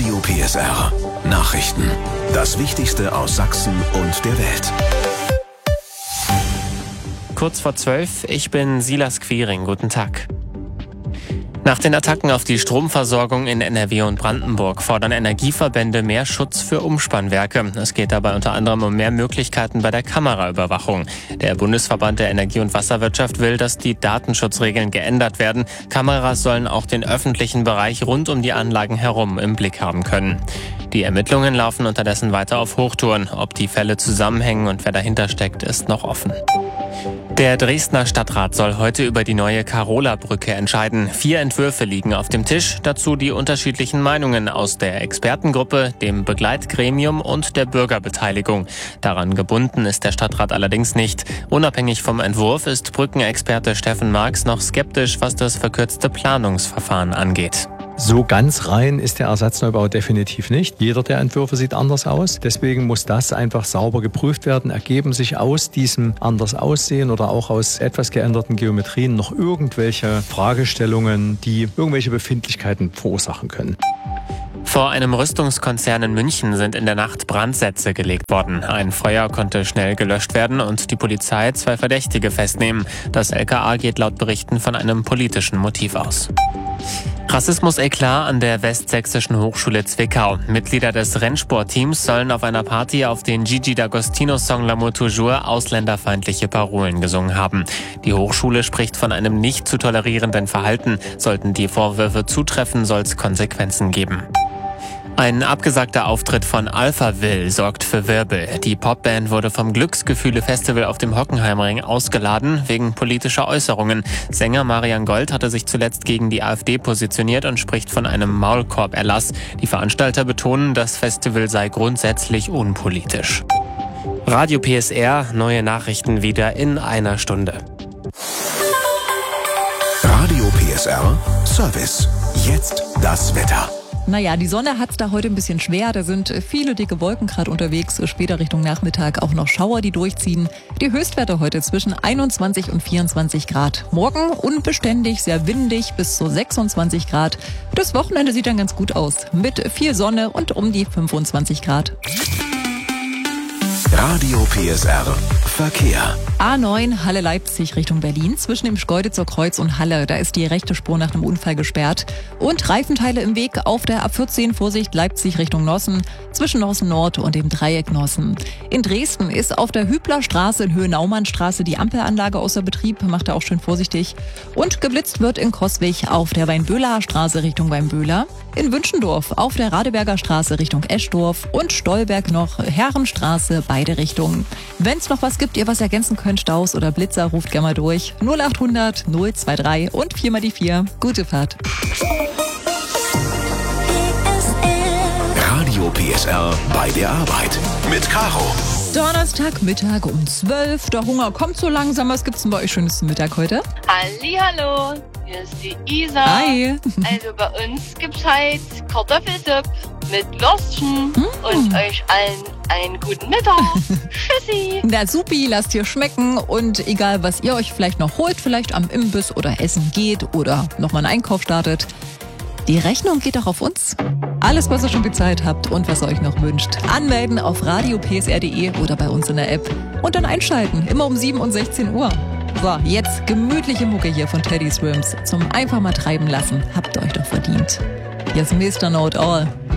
Radio PSR. Nachrichten. Das Wichtigste aus Sachsen und der Welt. Kurz vor 12, ich bin Silas Quiring. Guten Tag. Nach den Attacken auf die Stromversorgung in NRW und Brandenburg fordern Energieverbände mehr Schutz für Umspannwerke. Es geht dabei unter anderem um mehr Möglichkeiten bei der Kameraüberwachung. Der Bundesverband der Energie- und Wasserwirtschaft will, dass die Datenschutzregeln geändert werden. Kameras sollen auch den öffentlichen Bereich rund um die Anlagen herum im Blick haben können. Die Ermittlungen laufen unterdessen weiter auf Hochtouren. Ob die Fälle zusammenhängen und wer dahinter steckt, ist noch offen. Der Dresdner Stadtrat soll heute über die neue Karola-Brücke entscheiden. 4 Entwürfe liegen auf dem Tisch, dazu die unterschiedlichen Meinungen aus der Expertengruppe, dem Begleitgremium und der Bürgerbeteiligung. Daran gebunden ist der Stadtrat allerdings nicht. Unabhängig vom Entwurf ist Brückenexperte Steffen Marx noch skeptisch, was das verkürzte Planungsverfahren angeht. So ganz rein ist der Ersatzneubau definitiv nicht. Jeder der Entwürfe sieht anders aus. Deswegen muss das einfach sauber geprüft werden. Ergeben sich aus diesem anders Aussehen oder auch aus etwas geänderten Geometrien noch irgendwelche Fragestellungen, die irgendwelche Befindlichkeiten verursachen können? Vor einem Rüstungskonzern in München sind in der Nacht Brandsätze gelegt worden. Ein Feuer konnte schnell gelöscht werden und die Polizei 2 Verdächtige festnehmen. Das LKA geht laut Berichten von einem politischen Motiv aus. Rassismus-Eklat an der Westsächsischen Hochschule Zwickau. Mitglieder des Rennsportteams sollen auf einer Party auf den Gigi D'Agostino-Song L'amour toujours ausländerfeindliche Parolen gesungen haben. Die Hochschule spricht von einem nicht zu tolerierenden Verhalten. Sollten die Vorwürfe zutreffen, soll es Konsequenzen geben. Ein abgesagter Auftritt von Alphaville sorgt für Wirbel. Die Popband wurde vom Glücksgefühle-Festival auf dem Hockenheimring ausgeladen, wegen politischer Äußerungen. Sänger Marian Gold hatte sich zuletzt gegen die AfD positioniert und spricht von einem Maulkorb-Erlass. Die Veranstalter betonen, das Festival sei grundsätzlich unpolitisch. Radio PSR, neue Nachrichten wieder in einer Stunde. Radio PSR Service. Jetzt das Wetter. Naja, die Sonne hat's da heute ein bisschen schwer. Da sind viele dicke Wolken gerade unterwegs. Später Richtung Nachmittag auch noch Schauer, die durchziehen. Die Höchstwerte heute zwischen 21 und 24 Grad. Morgen unbeständig, sehr windig bis zu 26 Grad. Das Wochenende sieht dann ganz gut aus. Mit viel Sonne und um die 25 Grad. Radio PSR Verkehr. A9 Halle-Leipzig Richtung Berlin. Zwischen dem Schkeuditzer Kreuz und Halle, da ist die rechte Spur nach einem Unfall gesperrt. Und Reifenteile im Weg auf der A14, Vorsicht Leipzig Richtung Nossen, zwischen Nossen Nord und dem Dreieck Nossen. In Dresden ist auf der Hüblerstraße in Höhe Naumannstraße die Ampelanlage außer Betrieb, macht da auch schön vorsichtig. Und geblitzt wird in Coswig auf der Weinböhler Straße Richtung Weinböhler. In Wünschendorf auf der Radeberger Straße Richtung Eschdorf und Stolberg noch Herrenstraße, beide Richtungen. Wenn's noch was gibt, ihr was ergänzen könnt, Staus oder Blitzer, ruft gerne mal durch. 0800 023 und 4 mal die 4. Gute Fahrt. Radio PSR bei der Arbeit mit Caro. Donnerstagmittag um 12. Der Hunger kommt so langsam. Was gibt's denn bei euch Schönes zum Mittag heute? Hallihallo, hier ist die Isa. Hi. Also bei uns gibt's halt Kartoffelsuppe mit Würstchen und euch allen einen guten Mittag. Tschüssi. Na supi, lasst ihr schmecken und egal was ihr euch vielleicht noch holt, vielleicht am Imbiss oder essen geht oder nochmal einen Einkauf startet, die Rechnung geht auch auf uns. Alles, was ihr schon bezahlt habt und was ihr euch noch wünscht, anmelden auf radiopsr.de oder bei uns in der App und dann einschalten, immer um 7 und 16 Uhr. So, jetzt gemütliche Mucke hier von Teddy Swims zum einfach mal treiben lassen. Habt ihr euch doch verdient. Jetzt Mr. Know It All.